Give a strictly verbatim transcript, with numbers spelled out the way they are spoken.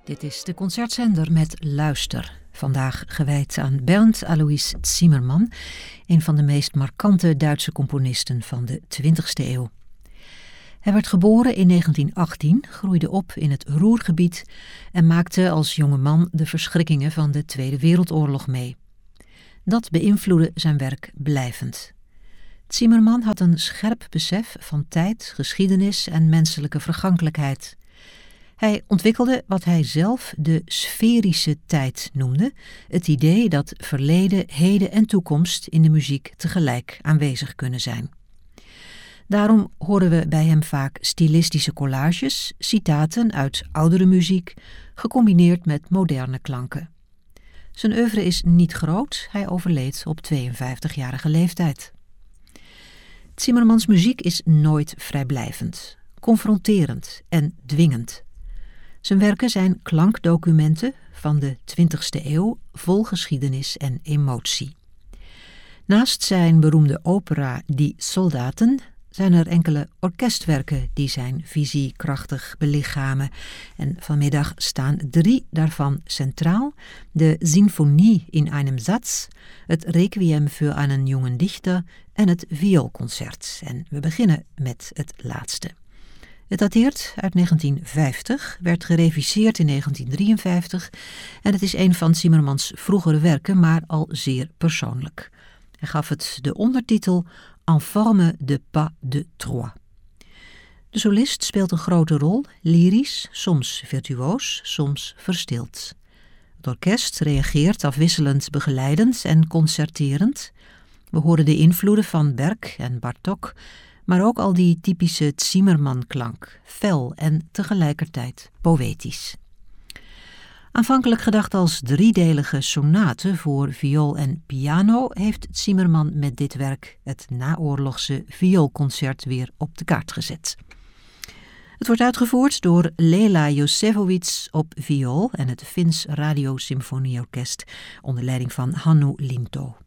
Dit is de Concertzender met Luister. Vandaag gewijd aan Bernd Alois Zimmermann, een van de meest markante Duitse componisten van de twintigste eeuw. Hij werd geboren in negentien achttien, groeide op in het Ruhrgebied en maakte als jonge man de verschrikkingen van de Tweede Wereldoorlog mee. Dat beïnvloedde zijn werk blijvend. Zimmermann had een scherp besef van tijd, geschiedenis en menselijke vergankelijkheid. Hij ontwikkelde wat hij zelf de sferische tijd noemde, het idee dat verleden, heden en toekomst in de muziek tegelijk aanwezig kunnen zijn. Daarom horen we bij hem vaak stilistische collages, citaten uit oudere muziek, gecombineerd met moderne klanken. Zijn oeuvre is niet groot, hij overleed op tweeënvijftigjarige leeftijd. Zimmermanns muziek is nooit vrijblijvend, confronterend en dwingend. Zijn werken zijn klankdocumenten van de twintigste eeuw vol geschiedenis en emotie. Naast zijn beroemde opera Die Soldaten zijn er enkele orkestwerken die zijn visie krachtig belichamen. En vanmiddag staan drie daarvan centraal: de Sinfonie in einem Satz, het Requiem für einen jungen Dichter en het vioolconcert. En we beginnen met het laatste. Het dateert uit negentien vijftig, werd gereviseerd in negentien drieënvijftig en het is een van Zimmermanns vroegere werken, maar al zeer persoonlijk. Hij gaf het de ondertitel En forme de pas de trois. De solist speelt een grote rol, lyrisch, soms virtuoos, soms verstild. Het orkest reageert afwisselend begeleidend en concerterend. We horen de invloeden van Berg en Bartók, maar ook al die typische Zimmermann-klank, fel en tegelijkertijd poëtisch. Aanvankelijk gedacht als driedelige sonate voor viool en piano, heeft Zimmermann met dit werk het naoorlogse vioolconcert weer op de kaart gezet. Het wordt uitgevoerd door Lela Josefowicz op viool en het Fins Radio Symfonieorkest onder leiding van Hannu Linto.